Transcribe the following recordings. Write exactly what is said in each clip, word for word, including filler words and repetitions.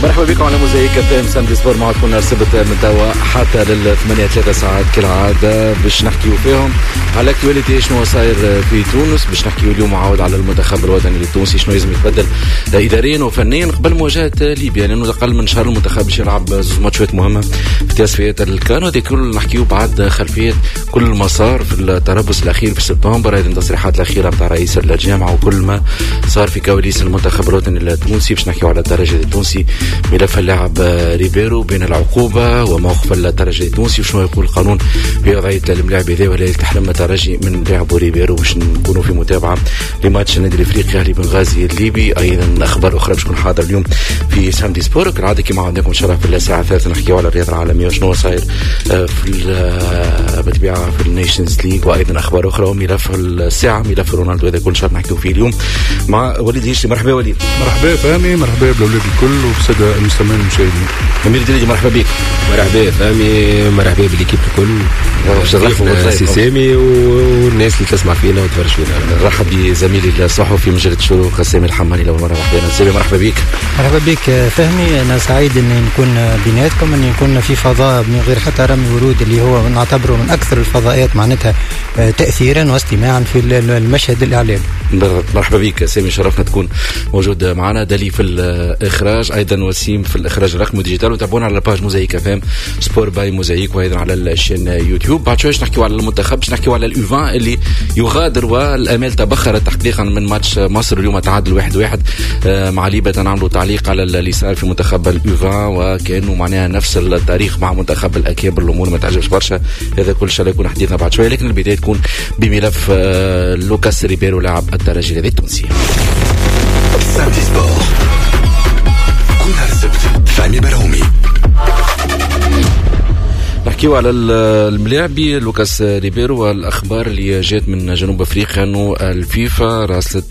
مرحبا بكم على موزايك اف ام ساندي سبور. معكم نرسبت من توا حتى للثمانية ثلاثة ساعات كالعادة باش نحكيو فيهم على اكتواليتي شنو صاير في تونس. باش نحكيو اليوم عاود على المنتخب الوطني التونسي شنو لازم يتبدل اداريا وفنيا قبل مواجهة ليبيا، لانه اقل من شهر المنتخب باش يلعب زوج ماتشات مهمة في تصفيات الكان. هذا كل نحكيو بعد خلفية كل المسار في التربص الاخير في سبتمبر، ايضا التصريحات الاخيرة نتاع رئيس الجامعة وكل ما صار في كواليس المنتخب الوطني التونسي. باش نحكيو على الترجي التونسي، ملف اللاعب ريبيرو بين العقوبة وموقف الترجي التونسي، وشنو يقول القانون في وضعية الملاعب هذا ولا تحرم الترجي من لاعب ريبيرو. باش نكونوا في متابعة لماتش النادي الافريقي اهلي بنغازي الليبي. ايضا اخبار اخرى باش تكون حاضر اليوم في ساندي سبور كالعادة كما عندكم ان شاء الله في الساعة الثالثة نحكيو على الرياضة العالمية وشنو صاير في بالطبيعة في النيشنز ليج، وايضا اخبار اخرى وملف الساعة ملف رونالدو هذا كل شهر نحكيو فيه اليوم مع وليد هيشتي. مرحبا وليد. مرحبا فهمي، مرحبا بالاولاد الكل وبسادة المستمعين المشاهدين. أمير دليجي مرحبا بك. مرحبا فهمي، مرحبا بالكيب الكل، شرفنا سي سامي والناس اللي تسمع فينا وتفرج فينا. نرحب بزميلي الصحفي مجلة الشروق سامي الحماني لو مرة واحدة. سامي مرحبا بك. مرحبا بك فهمي، أنا سعيد أن نكون بيناتكم، أن نكون في فضاء من غير حتى رمي ورود اللي هو نعتبره من أكثر الفضاءات معناتها تأثيرا واستماعا في المشهد الإعلامي. مرحبا بك سامي، شرفنا تكون موجود معنا. دلي في الإخراج، أيضا وسيم في الإخراج الرقمي ديجيتال، وتابعونا على باج موزايك اف ام سبور باي موزايك، وايضا على الشين يوتيوب. بعد شوي نحكيو على المنتخب، باش نحكيو على الأوفان اللي يغادر والامال تبخرت تحقيقا من ماتش مصر اليوم تعادل واحد واحد مع ليبيا. تنعملوا تعليق على اللي صار في منتخب الأوفان وكانوا معناها نفس التاريخ مع منتخب الأكابر، الامور ما تعجبش برشا. هذا كل شيء يكون حديثنا بعد شوي، لكن البدايه تكون بملف لوكاس ريبيرو لاعب الترجي التونسي. ساندي سبور كل السبت فهمي برهومي. نحكيو على الملاعبي لوكاس ريبيرو والأخبار اللي جات من جنوب أفريقيا أنه الفيفا راسلت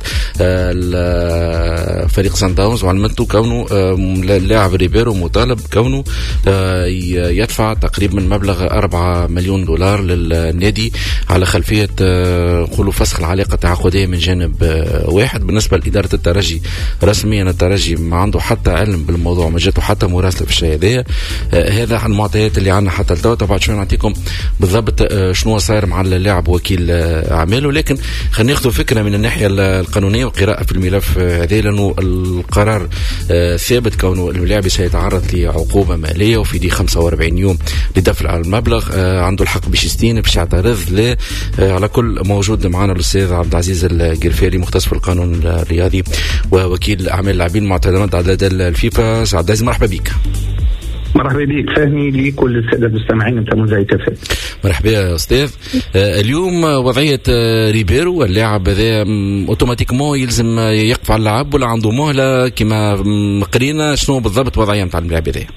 فريق سان داونز وعلمته كونه اللاعب ريبيرو مطالب كونه يدفع تقريبا مبلغ أربعة مليون دولار للنادي على خلفية قولوا فسخ العلاقة التعاقدية من جانب واحد. بالنسبة لإدارة الترجي رسميا الترجي ما عنده حتى علم بالموضوع، ما جاته حتى مراسلة في الشيء هذا. هذا المعطيات اللي عندنا حتى التو. طبعا شو نعطيكم بالضبط شنو صاير مع اللاعب وكيل اعماله، لكن خلينا ناخذ فكره من الناحيه القانونيه وقراءه في الملف هذا، لانه القرار ثابت كونه اللاعب سيتعرض لعقوبه ماليه وفي دي خمسة وأربعين يوم لدفع المبلغ. عنده الحق باش يستين باش يعترض ل على كل. موجود معنا الاستاذ عبد العزيز القرفيري مختص في القانون الرياضي ووكيل اعمال اللاعبين معترضات على الفيفا. عبد العزيز مرحبا بك. مرحبا بك فهمي لكل السادة المستمعين نتاع موزايك اف ام. مرحبا يا استاذ. آه اليوم وضعية آه ريبيرو اللاعب هذا اوتوماتيكمون يلزم يقف على اللعب ولا عنده مهلة كما قرينا؟ شنو بالضبط وضعية نتاع اللاعب هذا؟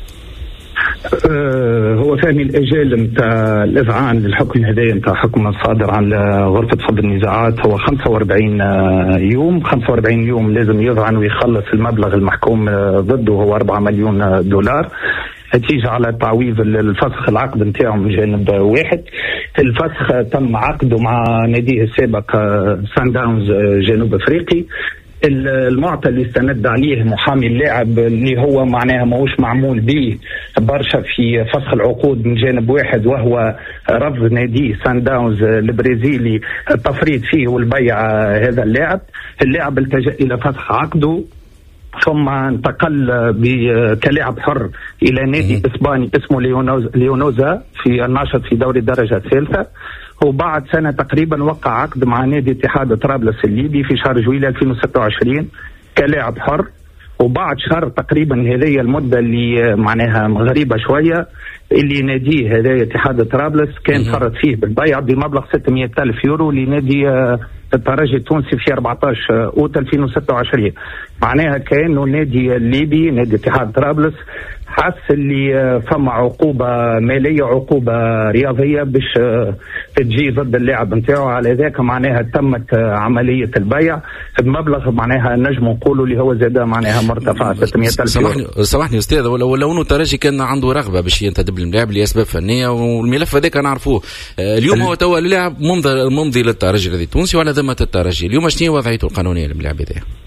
أه هو فهمي الاجال نتاع الاذعان للحكم هذايا نتاع حكم الصادر عن غرفه فض النزاعات هو خمسة وأربعين يوم. خمسة وأربعين يوم لازم يذعن ويخلص المبلغ المحكوم ضده هو أربعة مليون دولار نتيجة على تعويض الفسخ العقد نتاعو من جانب واحد. الفسخ تم عقده مع ناديه السابق سان داونز جنوب افريقي. المعطى اللي استند عليه محامي اللاعب اللي هو معناها ماهوش معمول به برشا في فسخ العقود من جانب واحد، وهو رفض نادي سان داونز البرازيلي التفريط فيه والبيع هذا اللاعب. اللاعب التجأ الى فسخ عقده ثم انتقل كلاعب حر الى نادي اسباني اسمه ليونوزا في الناشط في دوري الدرجه الثالثه، وبعد سنة تقريبا وقع عقد مع نادي اتحاد طرابلس الليبي في شهر جويلية ألفين وستة وعشرين كلاعب حر. وبعد شهر تقريبا هذه المدة اللي معناها غريبة شوية اللي ناديه هذا اتحاد طرابلس كان فرض فيه بالبيع بمبلغ ستمائة ألف يورو لنادي الترجي التونسي في أربعة عشر أوت ألفين وستة وعشرين. معناها كأنه النادي الليبي نادي اتحاد طرابلس حس اللي فما عقوبة مالية عقوبة رياضية باش تجي ضد اللاعب نتاعو، على ذاك معناها تمت عملية البيع بمبلغ معناها نجم نقولوا اللي هو زاد معناها مرتفع ستمائة ألف. سامحني سامحني استاذ، ولو لو انه الترجي كان عنده رغبة باش ينتدب اللاعب لأسباب فنية والملف هذاك نعرفوه. اليوم هو توا اللاعب ممضي ممضي للترجي الذي التونسي وعلى ذمة الترجي. اليوم شنو وضعيته القانونية للاعب هذا؟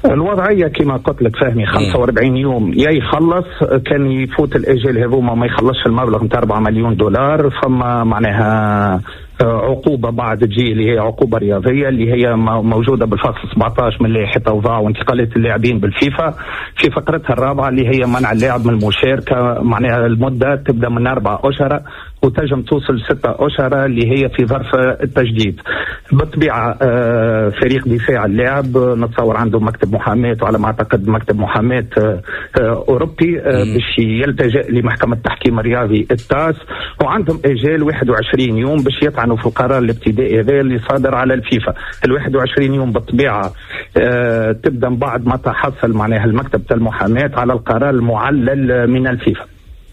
الوضعية كما قلت لك فهمي خمسة وأربعين يوم يا يخلص، كان يفوت الأجل هذوما ما يخلصش المبلغ نتاع أربعة مليون دولار، فما معناها عقوبة بعد تجي اللي هي عقوبة رياضية اللي هي موجودة بالفصل سبعة عشر من لائحة أوضاع وانتقالات اللاعبين بالفيفا في فقرتها الرابعة اللي هي منع اللاعب من المشاركة، معناها المدة تبدأ من أربعة أشهر وتجم توصل ستة أشهر اللي هي في ظرف التجديد. بالطبيعة فريق دفاع اللاعب نتصور عنده مكتب محاماة، وعلى ما أعتقد مكتب محاماة أوروبي باش يلتجئ لمحكمة التحكيم الرياضي التاس، وعندهم إجال واحد وعشرين يوم باش يطعنوا في القرار الابتدائي هذا اللي صادر على الفيفا. ال واحد وعشرين يوم بالطبيعة تبدأ بعد ما تحصل معناها المكتب المحاماة على القرار المعلل من الفيفا.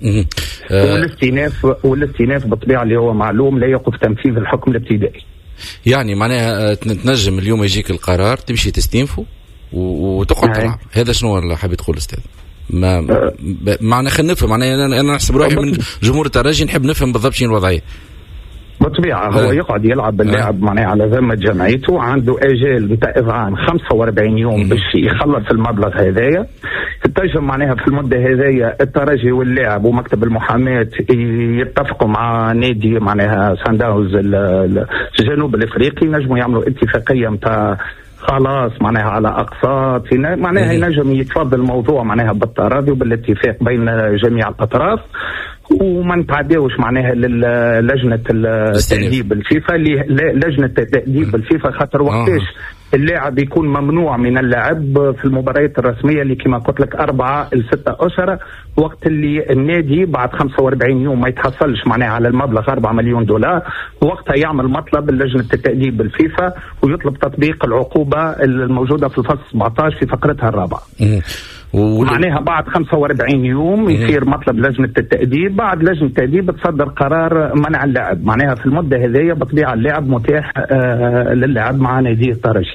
والاستئناف والاستئناف بالطبيعة اللي هو معلوم لا يوقف تنفيذ الحكم الابتدائي. يعني معناها تنجم اليوم يجيك القرار تمشي تستنفه وتقعد تلعب. هذا شنو اللي حابب تقول استاذ؟ ما أه معنى خلينا نفهم، معناها انا انا نحسب روحي من جمهور الترجي نحب نفهم بالضبط شنو الوضعيه. بالطبيعة هو يقعد يلعب اللاعب معناها على ذمة جمعيته، عنده اجال نتاع اذعان خمسة وأربعين يوم باش يخلص المبلغ هذايا. تنجم معناها في المدة هذيا الترجي واللاعب ومكتب المحاماة يتفقوا مع نادي معناها سان داونز الجنوب الافريقي، نجموا يعملوا اتفاقية نتاع خلاص معناها على اقساط، معناها ينجم يتفضل الموضوع معناها بالتراضي وبالاتفاق بين جميع الاطراف، وما نتعداوش معناها للجنة التأديب الفيفا اللي لجنة التأديب الفيفا، خاطر وقتاش اللاعب يكون ممنوع من اللعب في المباريات الرسمية اللي كما قلت لك أربعة لستة أشهر، وقت اللي النادي بعد خمسة وأربعين يوم ما يتحصلش معناها على المبلغ أربعة مليون دولار، وقتها يعمل مطلب لجنة التأديب بالفيفا ويطلب تطبيق العقوبة الموجودة في الفصل سبعة عشر في فقرتها الرابعة. معناها بعد خمسة وأربعين يوم يصير مطلب لجنة التأديب، بعد لجنة التأديب تصدر قرار منع اللعب، معناها في المدة هذه بطبيعة اللعب متاح آه للعب مع نادي الترجي.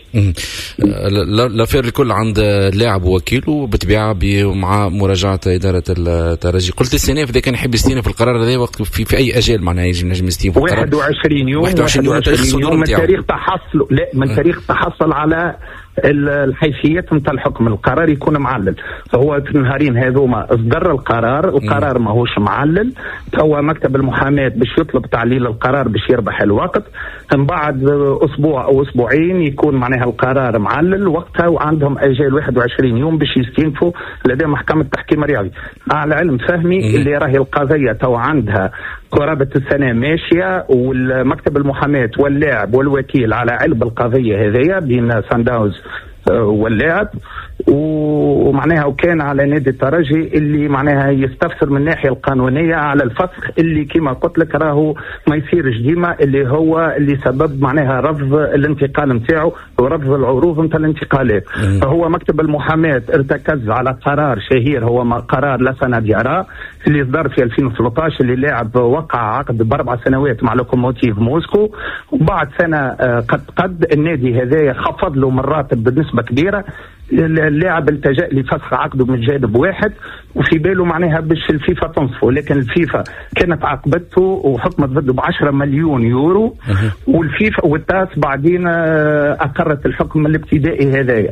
لا فير الكل عند اللاعب ووكيله بالطبيعة مع مراجعة إدارة الترجي. قلت السنة إذا كان يحب يستينف القرار هذا وقت في, في أي أجال معناها يجي نجم يستينف واحد وعشرين يوم واحد وعشرين يوم من تاريخ تحصل لا من تاريخ تحصل على الحيثيات نتاع الحكم. القرار يكون معلل، فهو في النهارين هذوما اصدر القرار، القرار ماهوش معلل، هو مكتب المحاماة باش يطلب تعليل القرار باش يربح الوقت، من بعد اسبوع او اسبوعين يكون معناها القرار معلل وقتها، وعندهم اجال واحد وعشرين يوم باش يستنفوا لدى محكمة التحكيم الرياضي. على علم فهمي اللي راهي القضية تو عندها قرابة السنة ماشية، والمكتب المحاماة واللاعب والوكيل على علم القضية هذية بين سان داونز واللاعب، ومعناها وكان على نادي الترجي اللي معناها يستفسر من الناحية القانونية على الفسخ اللي كما قلت لك راهو ما يصيرش ديما، اللي هو اللي سبب معناها رفض الانتقال نتاعو ورفض العروض نتاع الانتقالات. فهو مكتب المحاماة ارتكز على قرار شهير، هو قرار لا سند يرى اللي صدر في ألفين وثلاثة عشر، اللي لاعب وقع عقد باربع سنوات مع لوكوموتيف موسكو، وبعد سنة قد قد النادي هذايا خفض له من راتب بنسبة كبيرة، اللاعب التجأ لفسخ عقده من جانب واحد وفي باله معناها باش الفيفا تنصفه، لكن الفيفا كانت عاقبته وحكمت ضده بعشرة مليون يورو، والفيفا والتاس بعدين أقرت الحكم الابتدائي هذايا.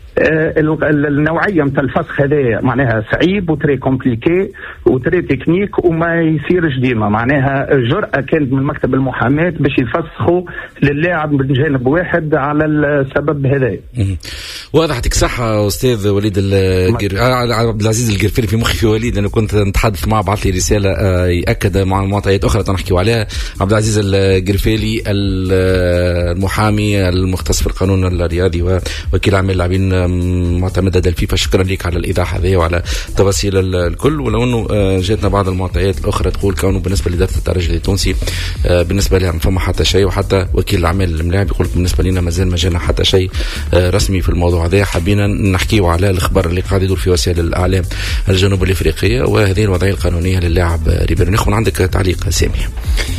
النوعية متاع الفسخ هذايا معناها صعيب وتري كومبليكي وتري تكنيك وما يصيرش ديما، معناها جرأة كانت من مكتب المحاماة باش يفسخوا للاعب من جانب واحد على السبب هذايا. واضح يعطيك صحة أستاذ وليد الجر... عبد العزيز الجرفيلي في مخي في وليد، أنا كنت نتحدث معه بعث لي رسالة يأكد مع معطيات أخرى تنحكيوا عليها. عبد العزيز الجرفيلي المحامي المختص في القانون الرياضي ووكيل عام اللاعبين معتمدة الفيفا، شكرا لك على الإيضاح هذه وعلى تفاصيل الكل. ولو أنه جاتنا بعض المعطيات الأخرى تقول كونه بالنسبة لإدارة الترجي التونسي بالنسبة لها فما حتى شيء، وحتى وكيل الأعمال الملاعب يقول بالنسبة لنا مازال ما جانا حتى شيء رسمي في الموضوع هذا. حبينا نحكيه على الخبر اللي قاعد يدور في وسائل الإعلام الجنوب الإفريقية وهذه الوضعية القانونية للاعب ريبيرو. ناخذ عندك تعليق سامي.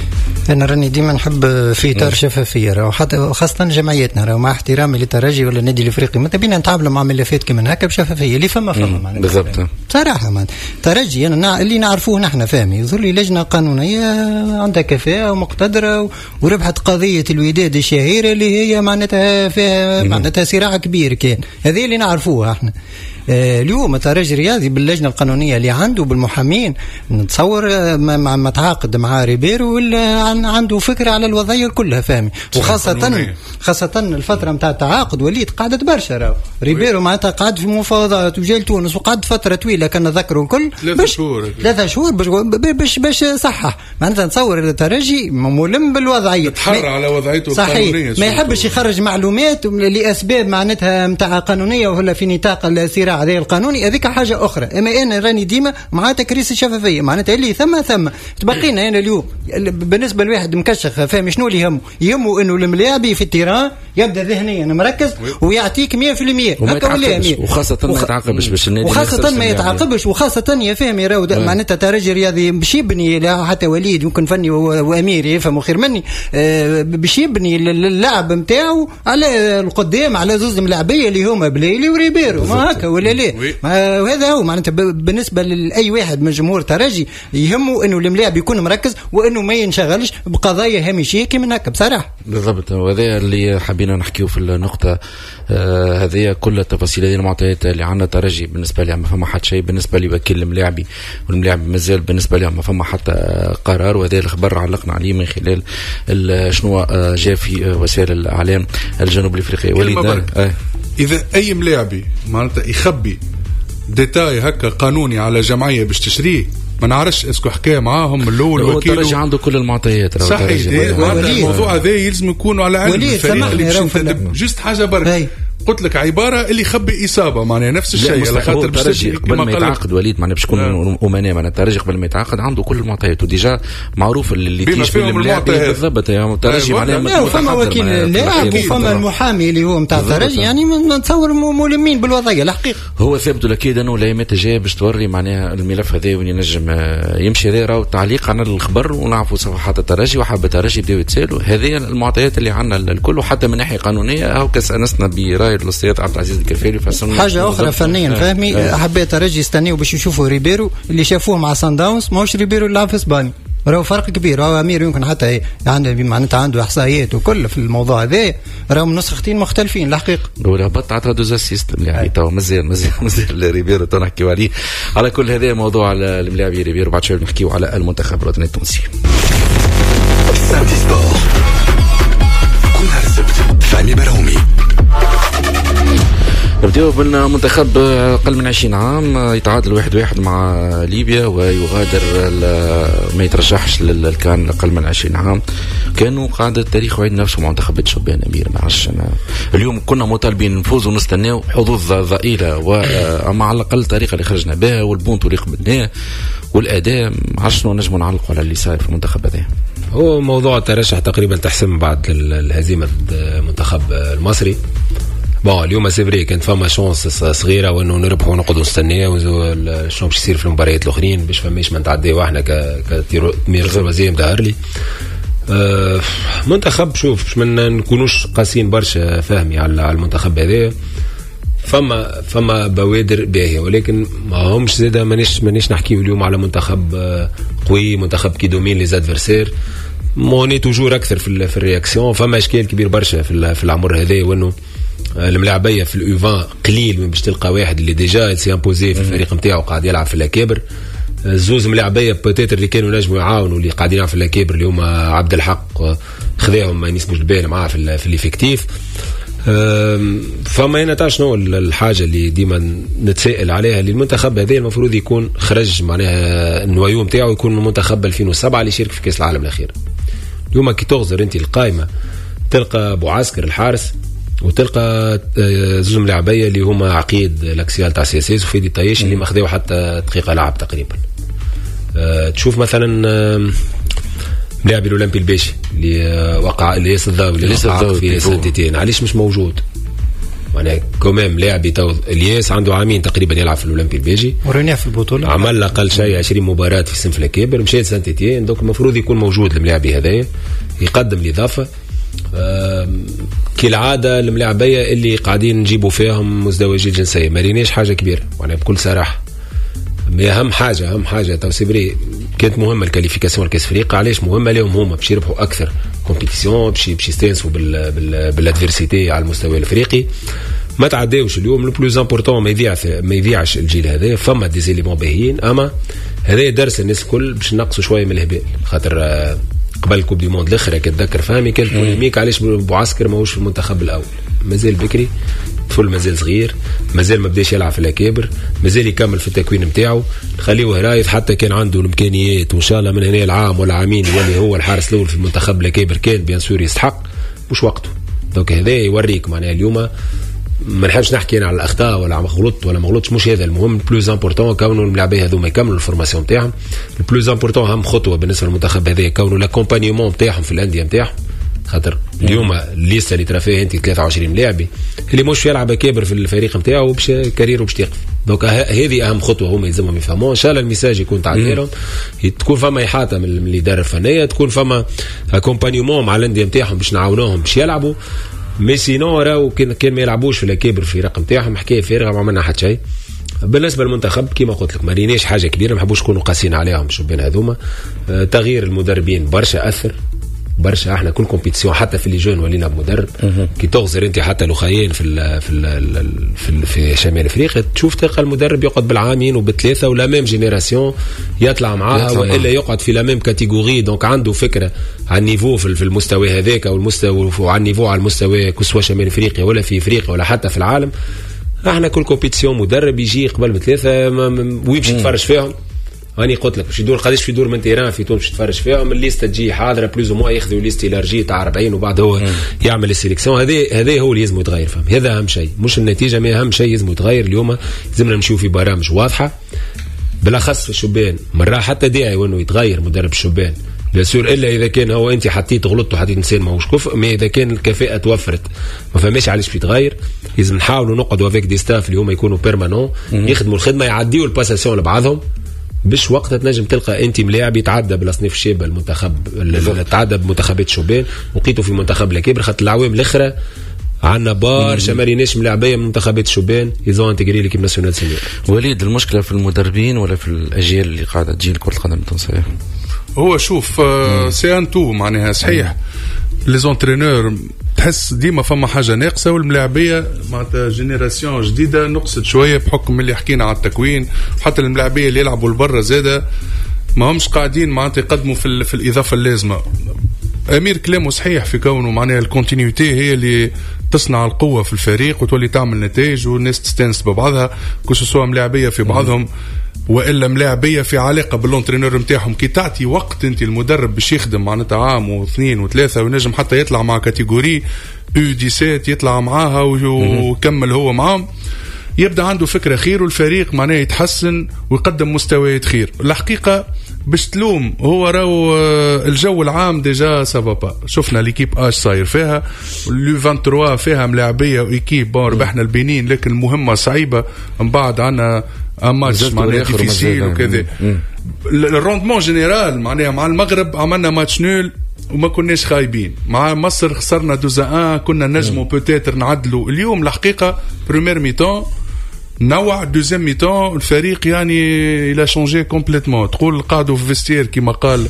انا راني ديما نحب في اطار شفافيه، راهو حتى خاصه جمعيتنا، راهو مع احترامي للترجي ولا النادي الافريقي متى بينا نتعاملوا مع ملفات كما هكا بشفافيه اللي فما فما بالضبط صراحه. ما ترجي انا اللي نعرفوه نحن فاهمي، يظهر لي لجنه قانونيه عندها كفاءه ومقتدره وربحت قضيه الوداد الشهيره اللي هي معناتها فيها معناتها صراع كبير كان، هذه اللي نعرفوها احنا. آه اليوم الترجي الرياضي باللجنه القانونيه اللي عنده بالمحامين نتصور آه ما متعاقد مع ريبيرو ولا عنده فكره على الوضعيه كلها فاهمي، وخاصه خاصه الفتره نتاع التعاقد وليد قعدت برشا راهو ريبيرو معناتها قعد في مفاوضات وجا لتونس وقعد فتره طويله كان نذكروا الكل ثلاثة شهور ثلاثة شهور باش باش صحح معناتها نتصور الترجي ملم بالوضعيه تحرى على وضعيته القانونيه ما يحبش يخرج معلومات لاسباب معناتها نتاع قانونيه ولا في نطاق الصراع هذا القانوني، هذيك حاجه اخرى. اما انا راني ديما مع تكريس الشفافيه معناتها اللي ثم ثم تبقينا هنا اليوم بالنسبه لواحد مكشخ فاهم شنو اللي يهمه يهمه انه الملاعبي في التيران يبدا ذهنيا مركز ويعطيك مية في المية هكا ولا وخاصه ما يتعاقبش باش النادي وخاصه ما يتعاقبش وخاصه يا فهمي راهو معناتها ترجي رياضي باش يبني حتى وليد يمكن فني وامير يفهموا خير مني باش يبني اللعب نتاعو على القدام على زوز ملاعبيه اللي هما بليلي وريبيرو ما هكا ولا لا. وهذا هو معناتها بالنسبه لاي واحد من جمهور ترجي يهمه انه الملاعب يكون مركز وانه ما ينشغلش بقضايا هامشيه كما هكا بصراحه. بالضبط وهذا اللي حبينا نحكيو في النقطه آه هذه كل التفاصيل هذه المعطيات اللي عندنا ترجي بالنسبه لي ما فما حتى شيء بالنسبه لي وكيل الملاعبي والملاعب مازال بالنسبه لي ما فما حتى قرار، وهذا الخبر علقنا عليه من خلال شنو جاء في وسائل الاعلام الجنوب الافريقي. وليد آه. اذا اي ملاعبي معناتها يخبي ديتاي هكا قانوني على جمعيه باش تشريه ما نعرفش اسكو حكايه معاهم من الاول وكيل الترجي عنده كل المعطيات صحيح. الموضوع هذا يلزم يكون على علم الفريق اللي باش جست حاجه برك قلت لك عباره اللي يخبي اصابه معناها نفس الشيء على خاطر باش قبل ما يتعاقد وليد معناها باش يكون امناء معناها الترجي قبل ما يتعاقد عنده كل المعطيات وديجا معروف اللي تيجي في الملاعب بالضبط يا الترجي معناها فما وكيل اللاعب وفما المحامي اللي هو نتاع الترجي يعني نتصور ملمين بالوضعيه الحقيقه. هو ثابت اكيد انه الايامات الجايه باش توري معناها الملف هذا وين ينجم يمشي. هذا راهو تعليق على الخبر ونعرفوا صفحات الترجي وحاب الترجي بداوا يتسالوا هذه المعطيات اللي عندنا الكل وحتى من ناحيه قانونيه او كسأنسنا براي الاستاذ عبد العزيز الكرفيلي فصلنا حاجه اخرى فنيا فهمي آه. حبيت الرجي يستنيوا باش يشوفوا ريبيرو اللي شافوه مع سان داونز ماهوش ريبيرو اللي لعب في اسبانيا راهو فرق كبير. راهو امير يمكن حتى عنده معناتها عنده احصائيات وكل في الموضوع هذا راهو نسختين مختلفين الحقيقه. ولا بطعت هذا دوز سيستم يعني تو مازال مازال مازال ريبيرو تنحكيو عليه. على كل هذا موضوع على الملاعب ريبيرو بعد شويه نحكيو على المنتخب الوطني التونسي. سامتي سبور كل نهار السبت فهمي برومي. نبداو بالمنتخب أقل من عشرين عام يتعادل واحد واحد مع ليبيا ويغادر ما يترشحش للكان أقل من عشرين عام. كانوا قاعدة التاريخ وعيد نفسه مع منتخب شبان أمير ما عرفش أنا اليوم كنا مطالبين نفوز ونستناو حظوظ ضئيلة وأما على الأقل الطريقة اللي خرجنا بها والبونت اللي قبلناه والأداء ما عرفش شنو نجموا نعلقوا على اللي صاير في المنتخب هذا. هو موضوع الترشح تقريبا تحسم بعد الهزيمة المنتخب المصري. بون اليوم سيفري كانت فما شونس صغيره وانه نربحوا ونقعدوا نستناو شنو باش يصير في المباريات الاخرين باش فماش ما نتعداو احنا كمير وزيم ظهر لي أه منتخب شوف باش ما نكونوش قاسيين برشا فهمي على المنتخب هذا فما فما بوادر باهيه ولكن ما همش زاده مانيش مانيش نحكيو اليوم على منتخب قوي منتخب كي دومين لي زادفيرسير موني توجور اكثر في في الرياكسيون فما اشكال كبير برشا في في العمر هذا وانه الملاعبيه في الأوفان قليل من باش تلقى واحد اللي ديجا سي امبوزي في الفريق نتاعو قاعد يلعب في الاكابر. زوز ملاعبيه بوتيتر اللي كانوا نجموا يعاونوا اللي قاعدين يلعبوا في الاكابر اللي هما عبد الحق خذاهم ما ينسبوش البال معاه في في الافكتيف. فما هنا تاع شنو الحاجه اللي ديما نتسائل عليها اللي المنتخب هذا المفروض يكون خرج معناها النوايو نتاعو يكون منتخب ألفين وسبعة اللي شارك في كاس العالم الاخير. اليوم كي تغزر انت القائمه تلقى ابو عسكر الحارس وتلقى زوج ملاعبيه اللي هما عقيد الاكسيال تاع سياسيس وفيدي طايش اللي ما خذاو حتى دقيقه لعب تقريبا. أه تشوف مثلا لاعب الاولمبي الباشي اللي وقع اللي الضاوي اللي وقع في سنتين علاش مش موجود معناها كومام لاعب تو الياس عنده عامين تقريبا يلعب في الاولمبي البيجي وريناه في البطوله، عمل اقل شيء عشرين مباراه في الصنف الكبير، مشى سانت إتيان، دونك المفروض يكون موجود الملاعبي هذايا يقدم الاضافه. كالعاده الملاعبيه اللي قاعدين نجيبوا فيهم مزدوجي الجنسيه ما ريناش حاجه كبيره معناها بكل صراحه. اهم حاجه اهم حاجه تو سيبري كانت مهمه الكاليفيكاسيون الكاس افريقيا. علاش مهمه؟ لهم هما باش يربحوا اكثر كومبيتيسيون، باش باش يستانسوا بال بال بالادفيرسيتي على المستوى الافريقي. ما تعداوش اليوم لو بلوز امبورطون ما يضيع ما يضيعش الجيل هذا. فما دي زيليمون باهيين، اما هذا درس الناس الكل باش نقصوا شويه من الهبال. خاطر قبل الكوب دي موند الاخرى كتذكر فهمي كانت بوليميك علاش بوعسكر ماهوش في المنتخب الاول. مازال بكري، طفل مازال صغير، مازال ما بداش يلعب في الاكابر، مازال يكمل في التكوين نتاعو، نخليه رايد حتى كان عنده الامكانيات وان شاء الله من هنا العام ولا عامين يولي هو الحارس الاول في المنتخب الاكابر، كان بيان سور يستحق، مش وقته. دونك هذا يوريك معناها اليوم ما نحبش نحكي انا على الاخطاء ولا غلط ولا ما غلطش، مش هذا المهم. البلوز امبورطون كونوا اللاعبين هذوما يكملوا الفورماسيون نتاعهم. البلوز امبورطون اهم خطوه بالنسبه للمنتخب هذا كونوا لاكومبانيومون نتاعهم في الانديه نتاعهم. خاطر اليوم الليسته اللي ترى فيها انت ثلاثة وعشرين لاعبي اللي مش يلعب كابر في الفريق نتاعو باش كاريره باش تقف. دونك هذه اهم خطوه هما يلزمهم يفهموها. ان شاء الله الميساج يكون تعدي لهم، تكون فما احاطه من الاداره الفنيه، تكون فما اكومبانيومون مع الانديه نتاعهم باش نعاونوهم باش يلعبوا. مي سينو راهو كان كان ما يلعبوش في الكابر في الفريق نتاعهم حكايه فارغه ما عملنا حتى شيء. بالنسبه للمنتخب كيما قلت لك ما ريناش حاجه كبيره، ما نحبوش نكونوا قاسيين عليهم الشبان هذوما. أه تغيير المدربين برشا اثر برشا. احنا كل كومبيتيسيون حتى في اللي جون ولينا بمدرب كي تغزر انت حتى لو خاين في ال في ال في, في شمال افريقيا تشوف تلقى المدرب يقعد بالعامين وبالثلاثه ولا ميم جينيراسيون يطلع معاها والا يقعد في لا ميم كاتيجوري. دونك عنده فكره على النيفو في المستوى هذاك او المستوى على النيفو على المستوى كسوا شمال افريقيا ولا في افريقيا ولا حتى في العالم. احنا كل كومبيتيسيون مدرب يجي قبل بثلاثه ويمشي يتفرج فيهم. هاني قلت لك باش يدور قداش في دور من تيران في تونس باش تفرج فيهم. الليسته تجي حاضره بلوز او موا ياخذوا ليست لارجي تاع أربعين وبعد هو مم. يعمل السيليكسيون. هذا هذا هو اللي لازم يتغير فهم. هذا اهم شيء مش النتيجه، ما اهم شيء لازم يتغير. اليوم لازمنا نمشيو في برامج واضحه بالاخص في الشبان. مره حتى داعي وانه يتغير مدرب الشبان بيسور الا اذا كان هو انت حطيت غلطت وحطيت انسان ماهوش كفء. ما اذا كان الكفاءه توفرت ما فماش علاش يتغير. لازم نحاولوا نقعدوا افيك دي ستاف اللي هما يكونوا بيرمانون يخدموا الخدمه يعديوا الباساسيون لبعضهم باش وقتها تنجم تلقى انت ملاعب يتعدى بالاصناف الشابه المنتخب تعدى بمنتخبات الشبان وقيتوا في منتخب الكبر. خاطر العوام الاخرى عندنا برشا ما ريناش ملاعبيه من منتخبات الشبان يزون انتجري ليكيب ناسيونال سينيور. وليد المشكله في المدربين ولا في الاجيال اللي قاعده تجي لكره القدم التونسيه؟ هو شوف آه سي ان تو معناها صحيح لي زونترينور تحس ديما فما حاجه ناقصه والملاعبيه معناتها جينيراسيون جديده نقصت شويه بحكم اللي حكينا على التكوين. حتى الملاعبيه اللي يلعبوا لبرا زاده ما همش قاعدين معناتها يقدموا في, في الاضافه اللازمه. امير كلامه صحيح في كونه معناها الكونتينيوتي هي اللي تصنع القوه في الفريق وتولي تعمل نتائج والناس تستانس ببعضها كسوا ملاعبيه في بعضهم والا ملاعبيه في علاقه بالونترينور نتاعهم. كي تعطي وقت انت المدرب باش يخدم معناتها عام واثنين وثلاثه ونجم حتى يطلع مع كاتيجوري يو سبعة عشر يطلع معاها ويكمل هو معاهم يبدا عنده فكره خير والفريق معناه يتحسن ويقدم مستويات خير. الحقيقه باش تلوم هو راهو الجو العام ديجا سبابا. شفنا ليكيب اش صاير فيها لو ثلاثة وعشرين فيها ملاعبيه وايكيب بون ربحنا البنين لكن المهمه صعيبه من بعد عنا ماتش معناها ديفيسيل وكذا. الروندمون جينيرال معناها مع المغرب عملنا ماتش نول وما كناش خايبين. مع مصر خسرنا دوزا ان كنا نجموا بوتيتر نعدلوا. اليوم الحقيقه بريمير ميتون نوع دوزيام ميتون الفريق يعني الى شونجي كومبليتمون. تقول قعدوا في فيستير كما قال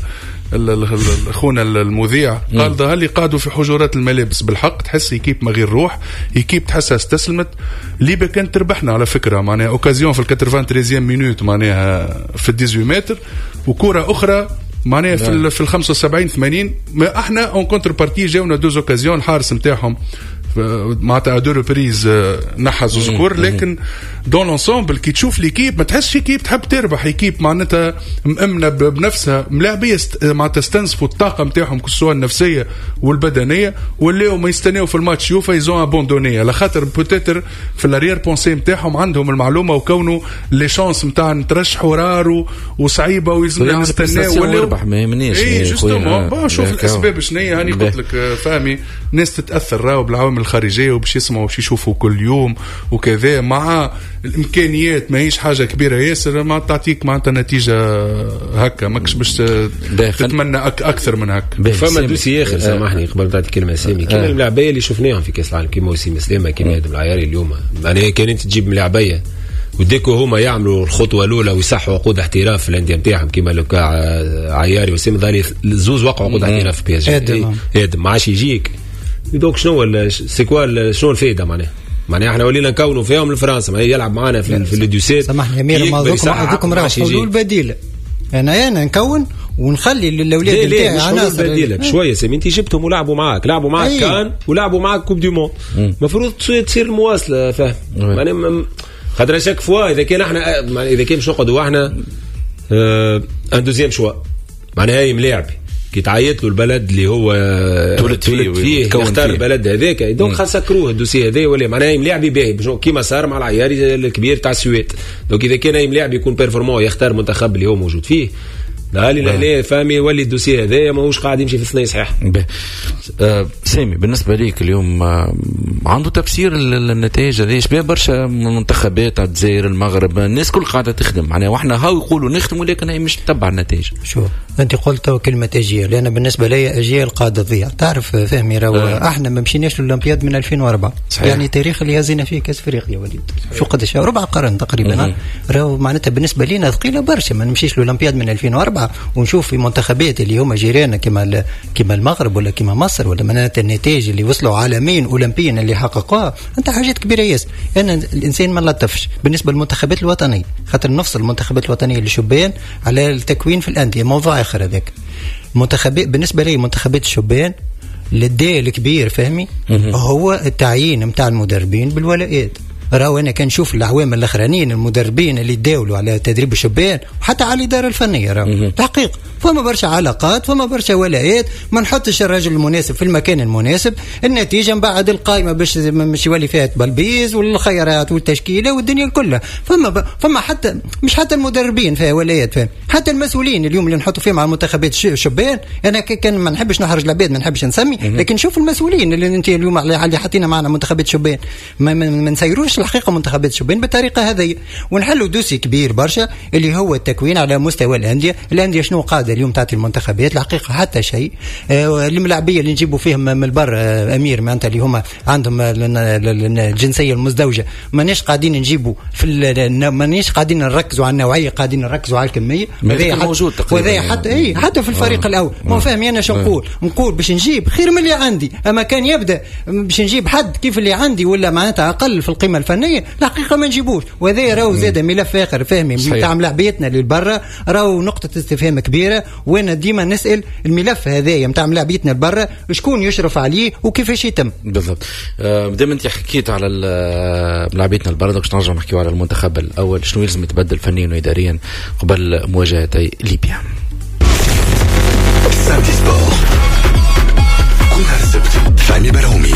اخونا المذيع قال ظهر لي قعدوا في حجرات الملابس. بالحق تحس ايكيب ما غير روح ايكيب تحسها استسلمت. ليبيا كانت تربحنا على فكره معناها اوكازيون في الثلاثين مينوت معناها في الثمانية عشر متر وكره اخرى معناها في في ال خمسة وسبعين ثمانين. ما احنا اون كونتر بارتي جاونا دوز اوكازيون الحارس نتاعهم معناتها دو ريبريز نحز وذكر. لكن دون لونسومبل كي تشوف ليكيب ما تحسش كيب تحب تربح. ايكيب معناتها مأمنه بنفسها ملاعبيه معناتها استنسفوا الطاقه نتاعهم كسوا النفسيه والبدنيه ولاو ما يستناو في الماتش يوفا يزون ابوندوني على خاطر بوتيتر في الاريير بونسي نتاعهم عندهم المعلومه وكونوا لي شانس نتاع نترشحوا رار وصعيبه ويلزمنا نستناو ولا يربح ما يهمنيش. اي جوستومون شوف الاسباب شنو هي. هاني قلت لك فهمي ناس تتاثر راهو بالعوامل الخارجيه وباش يسمعوا وش يشوفوا كل يوم وكذا، مع الامكانيات ما هيش حاجه كبيره ياسر، ما تعطيك معناتها نتيجه هكا ماكش باش تتمنى أك اكثر من هكا. فما دوسي اخر سامحني قبل تعطي كلمه سامي، كيما الملاعبيه اللي شفناهم في كاس العالم كيما وسيم سلامه كيما ادم العياري اليوم، معناها كان انت تجيب ملاعبيه وديكو هما يعملوا الخطوه الاولى ويصحوا عقود احتراف في الانديه نتاعهم كيما لوكا عياري وسيم ضالي زوز وقعوا عقود احتراف في بي اس جي، ادم ما عادش يجيك دوك شنو سيكوا شنو الفائده معناها معناها احنا ولينا نكونوا فيهم لفرنسا ما يلعب معنا في في الدوسيت. سامحني يا مير ما ذوكم راهو حلول بديله، انا انا نكون ونخلي للاولاد نتاعي عناصر بديله شويه سامي، انت جبتهم ولعبوا معاك لعبوا معاك أيه. كان ولعبوا معاك كوب دو موند، المفروض تصير المواصله فاهم معناها خاطر شاك فوا اذا كان احنا اذا كان مش نقعدوا احنا اه ان دوزيام شوا معناها هاي ملاعبي كي تعيط له البلد اللي هو تولد فيه, فيه يختار البلد هذاك دونك خاص سكروه الدوسي هذا ولا معناها ملاعبي باهي كيما صار مع العياري الكبير تاع السويد. دونك اذا كان اي ملاعب يكون بيرفورمون يختار منتخب اللي هو موجود فيه لا لا لا فامي يولي الدوسي هذا ماهوش قاعد يمشي في الثنين صحيح. آه سامي بالنسبه ليك اليوم آه عنده تفسير النتائج هذه شبيه برشا منتخبات الجزائر المغرب الناس كل قاعده تخدم معناها واحنا هاو يقولوا نخدم ولكن هي مش تتبع النتائج. شو انت قلت كلمه اجيال، لان بالنسبه لي اجيال قاعده تضيع تعرف فهمي راهو آه. احنا ما مشيناش للاولمبياد من ألفين وأربعة صحيح. يعني تاريخ اللي هزينا فيه كاس افريقيا وليد شو قداش ربع قرن تقريبا راهو معناتها بالنسبه لينا ثقيله برشا ما نمشيش للاولمبياد من ألفين وأربعة ونشوف في منتخبات اللي هم جيراننا كما كما المغرب ولا كما مصر ولا معناتها النتائج اللي وصلوا عالمين اولمبيا اللي حققوها انت حاجات كبيره ياسر. انا الانسان ما لطفش بالنسبه للمنتخبات الوطنيه خاطر نفصل المنتخبات الوطنيه للشبان على التكوين في الانديه موضوع اخر هذاك. منتخبات بالنسبه لي منتخبات الشبان للداء الكبير فهمي هو التعيين نتاع المدربين بالولايات. راهو انا كان نشوف العوام الاخرانيين المدربين اللي يداولوا على تدريب الشبان وحتى على الاداره الفنيه راهو تحقيق فما برشا علاقات فما برشا ولايات ما نحطش الرجل المناسب في المكان المناسب النتيجه من بعد القائمه باش مش يولي فيها تبلبيز والخيارات والتشكيله والدنيا كلها فما ب... فما حتى مش حتى المدربين في ولايات فهم حتى المسؤولين اليوم اللي نحطوا فيهم على منتخبات الشبان. انا كان ما نحبش نحرج العباد ما نحبش نسمي لكن شوف المسؤولين اللي انت اليوم اللي حاطين معنا منتخبات الشبان ما, ما, ما نسيروش الحقيقه منتخبات الشبان بالطريقه هذه ونحلوا دوسي كبير برشا اللي هو التكوين على مستوى الانديه. الانديه شنو قاعده اليوم تعطي المنتخبات الحقيقه حتى شيء آه الملاعبيه اللي نجيبوا فيهم من البر آه امير معناتها اللي هما عندهم الجنسيه المزدوجه مانيش قاعدين نجيبوا في مانيش قاعدين نركزوا على النوعيه قاعدين نركزوا على الكميه وهذا موجود تقريبا حتى اي حتى في الفريق آه. الاول ما فاهمي انا شو نقول نقول باش نجيب خير من اللي عندي اما كان يبدا باش نجيب حد كيف اللي عندي ولا معناتها اقل في القيمه الفنيه الحقيقه ما نجيبوش. وهذا راهو زاد ملف اخر فاهمي نتاع ملاعبيتنا للبرا راهو نقطه استفهام كبيره وانا ديما نسال الملف هذايا نتاع ملاعبيتنا للبرا شكون يشرف عليه وكيفاش يتم بالضبط. آه دائما انت حكيت على ملاعبيتنا للبرا باش نرجع نحكيو على المنتخب الاول شنو يلزم يتبدل فنيا واداريا قبل مواجهتي ليبيا. سامتي سبور كل السبت فهمي براومي.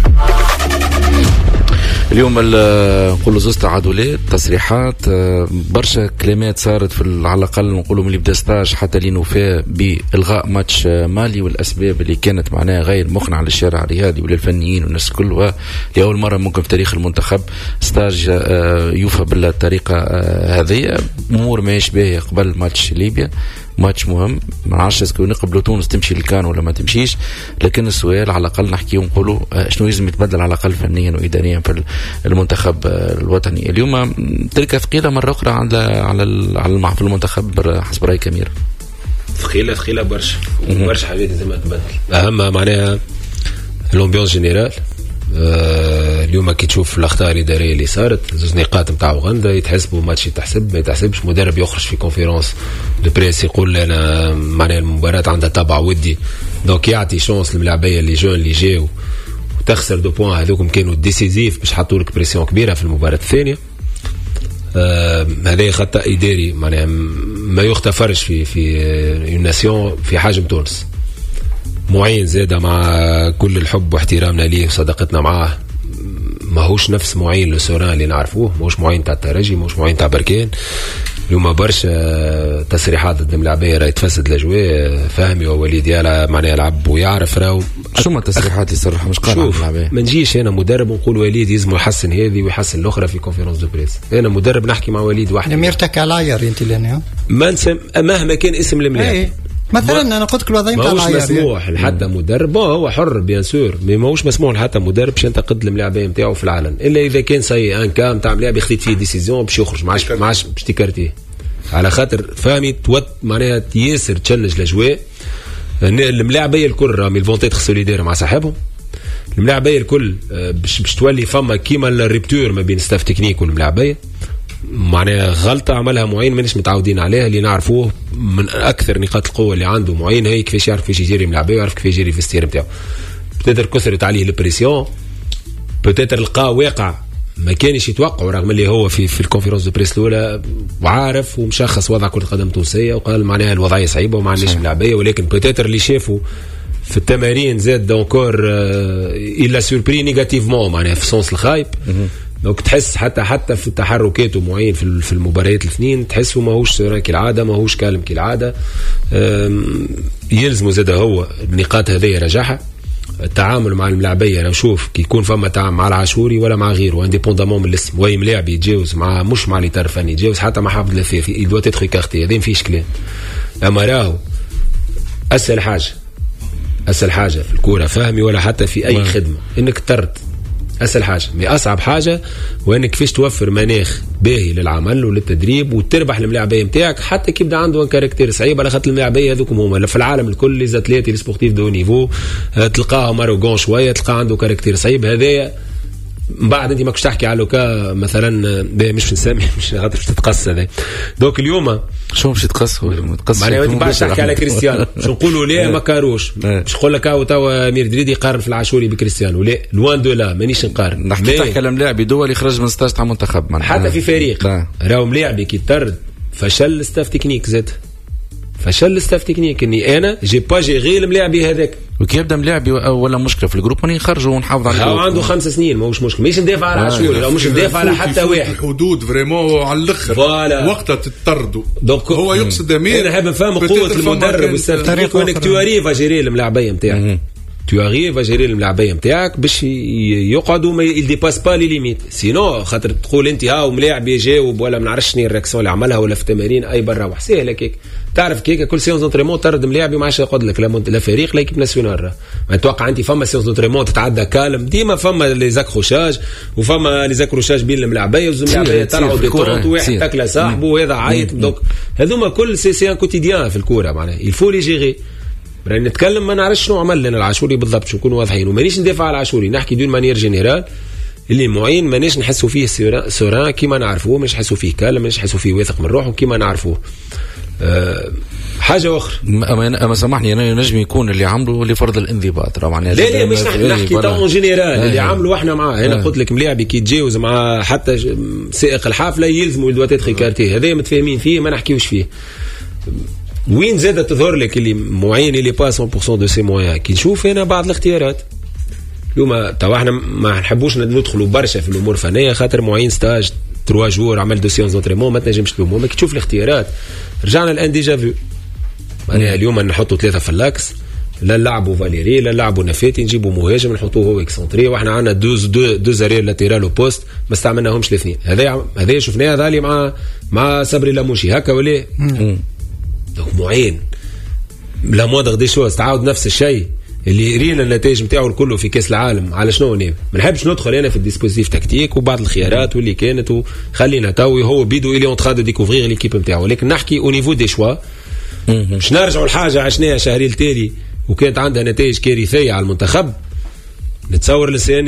اليوم نقولوا زوز تعادلات تصريحات برشا كلمات صارت في على الاقل نقولوا من اللي بدا ستاج حتى لين وفاء بالغاء ماتش مالي والاسباب اللي كانت معناها غير مقنعه للشارع الرياضي وللفنيين والناس الكل لاول مره ممكن في تاريخ المنتخب ستاج يوفى بالطريقه هذه. امور ما يشبه قبل ماتش ليبيا ماتش مهم ما نعرفش اسكو نقبلوا تونس تمشي لكان ولا ما تمشيش لكن السؤال على الاقل نحكي ونقولوا شنو لازم يتبدل على الاقل فنيا واداريا في المنتخب الوطني. اليوم تلك ثقيله مره اخرى على على على في المنتخب حسب رايك امير. ثقيله ثقيله برشا برشا حاجات لازم تتبدل اهم معناها الامبيونس جينيرال. آه اليوم كي تشوف الاخطاء الاداريه اللي صارت زوج نقاط نتاع اوغندا يتحسبوا ماتش يتحسب ما يتحسبش مدرب يخرج في كونفيرونس دو بريس يقول انا معناها المباراه عندها طابع ودي دونك يعطي شانس للملاعبيه اللي جون اللي جاوا وتخسر دو بوان هذوكم كانوا ديسيزيف باش حطوا لك بريسيون كبيره في المباراه الثانيه. آه هذا خطا اداري معناها ما يغتفرش في في ناسيون في حجم تونس. معين زادة مع كل الحب واحترامنا ليه وصداقتنا معاه ماهوش نفس معين لسوران اللي نعرفوه ماهوش معين تاع الترجي ماهوش معين تاع بركان اليوم برشا تصريحات ضد الملاعبيه راهي تفسد الاجواء. فهمي ووليد يالا معناها يلعب ويعرف راهو شو ما التصريحات يصرحوا مش قال شوف ما نجيش انا مدرب ونقول وليد يلزم يحسن هذه ويحسن الاخرى في كونفيرونس دو بريس. انا مدرب نحكي مع وليد وحدي لم يرتكع على العيار انت لنا ما نسم مهما كان اسم الملاعب مثلا انا قلت لك الوضعيه نتاع العيار ماهوش مسموح لحتى مدرب هو حر بيان سور مي ماهوش مسموح لحتى مدرب باش ينتقد الملاعبيه نتاعو في العلن الا اذا كان سي ان كام تاع ملاعب خديت فيه ديسيزيون باش يخرج معاش معاش باش تكرتيه على خاطر فهمي توت معناها ياسر تشنج الاجواء. الملاعبيه الكل راهم يلفون تيتر سوليدير مع صاحبهم. الملاعبيه الكل باش باش تولي فما كيما الريبتور ما بين ستاف تكنيك والملاعبيه معناها غلطه عملها معين مانيش متعودين عليها اللي نعرفوه من اكثر نقاط القوه اللي عنده معين هي كيفاش يعرف كيفاش يجري ملاعبيه ويعرف كيفاش يجري في الستير نتاعو. بتقدر كثرت عليه البريسيون بتقدر لقاه واقع ما كانش يتوقع رغم اللي هو في في الكونفيرونس دو بريس الاولى وعارف ومشخص وضع كره القدم التونسيه وقال معناها الوضعيه صعيبه وما عندناش ملاعبيه ولكن بوتيتر اللي شافوا في التمارين زاد دونكور الا سوربري نيجاتيفمون معناها في سونس الخايب. دونك تحس حتى حتى في تحركاته معين في في المباريات الاثنين تحسه ماهوش سيران كالعاده ماهوش كالم كالعاده. يلزمه زاد هو النقاط هذه رجعها. التعامل مع الملاعبيه لو شوف كي يكون فما تعامل مع العاشوري ولا مع غيره انديبوندامون من الاسم وي ملاعب يتجاوز مع مش مع اللي طرفاني يتجاوز حتى مع حافظ لافيفي يدوا تدخل كارتي هذا مفيش كلام. اما راهو اسهل حاجه اسهل حاجه في الكوره فهمي ولا حتى في اي خدمه انك ترد اسهل حاجه مي اصعب حاجه وانك كيفاش توفر مناخ باهي للعمل وللتدريب وتربح الملاعبيه نتاعك حتى كيبدا عنده ان كاركتير صعيب على خاطر الملاعبيه هذوكم هما في العالم الكل لي زاتليت لي سبورتيف دو نيفو تلقاهم اروغون شويه تلقى عنده كاركتير صعيب. هذايا من بعد انت ماكش تحكي على لوكا مثلا مش نسمي مش خاطر باش تتقص هذا دونك اليوم شو باش تقص متقص معناها ما تبعش تحكي على كريستيانو باش نقولوا لا ما كاروش باش نقول لك هاو توا امير دريدي يقارن في العاشوري بكريستيانو لا لوان دو لا مانيش نقارن نحكي تحكي على ملاعب دول يخرج من ستاج تاع منتخب معناها حتى في فريق راهو ملاعبي كي طرد فشل ستاف تكنيك زاد فشل ستاف تكنيك اني انا جي با جيري الملاعبي هذاك وكي يبدا ملاعبي ولا مشكله في الجروب ماني نخرجوا ونحافظ على هو عنده خمس سنين ماهوش مشكل ماهيش ندافع على عاشوري لو مش ندافع على حتى واحد الحدود فريمون على الاخر وقتها تطردوا هو يقصد امير انا حاب نفهم قوه المدرب والستاف تكنيك وانك تواريف جيري الملاعبيه نتاعك tu arrives à gérer الملاعبيه نتاعك باش يقعدوا ما يديباس با لي ليميت سينو خاطر تقول انت ها وملاعب يجاوب ولا ما نعرفش شنو الرياكسيون اللي عملها ولا في التمارين اي برا وحسيه هكاك تعرف كيك كل سيونس دونتريمون طرد ملاعبي ما عادش يقعد لك لا فريق لا ايكيب ناسيونال ما تتوقع انت فما سيونس دونتريمون تتعدى كالم ديما فما لي زاكروشاج وفما لي زاكروشاج بين الملاعبيه والملاعبيه طلعوا ديتونت وواحد تاكل صاحبه وهذا عيط دونك هذوما كل سي سي ان كوتيديان في الكوره معناها الفو لي جيري راني نتكلم ما نعرفش شنو عمل لنا العاشوري بالضبط شو نكونوا واضحين ومانيش ندافع على العاشوري نحكي دون مانيير جينيرال اللي معين مانيش نحسوا فيه سوران كيما نعرفوه مانيش نحسوا فيه كالم مانيش نحسوا فيه واثق من روحه كيما نعرفوه. أه حاجه اخرى اما اما سامحني انا نجم يكون اللي عملوا اللي فرض الانضباط راه معناها لا لا مش نحكي تو جينيرال اللي عملوا احنا معاه انا قلت لك ملاعبي كي يتجاوز مع حتى سائق الحافله يلزموا يدوا تدخل كارتيه هذا متفاهمين فيه ما نحكيوش فيه. وين زادت تظهر لك اللي معين اللي با مية بالمية دو سي مويان كي نشوف هنا بعض الاختيارات اليوم توا احنا ما نحبوش ندخلوا برشا في الامور فنيه خاطر معين ستاج ثلاثة جور عمل دو سيونس دونتريمون ما تنجمش تلومو ما كي تشوف الاختيارات رجعنا الان ديجا فيو معناها اليوم نحطوا ثلاثه في اللاكس لا نلعبوا فاليري لا نلعبوا نفاتي نجيبوا مهاجم نحطوه هو اكسنتري واحنا عندنا دوز دو دوز ارير لاتيرال او بوست ما استعملناهمش الاثنين هذا هذا شفناه هذا اللي مع مع صبري لاموشي هكا ولا دونك معين لا موضغ دي شوز تعاود نفس الشيء اللي رينا النتائج نتاعو الكل في كاس العالم على شنو نيم ما نحبش ندخل انا في الديسبوزيتيف تكتيك وبعض الخيارات واللي كانت وخلينا تو هو بيدو اللي اون ترا دو ديكوفرير ليكيب نتاعو ولكن نحكي او نيفو دي شوا باش نرجعوا لحاجه عشناها شهرين التالي وكانت عندها نتائج كارثيه على المنتخب نتصور لساني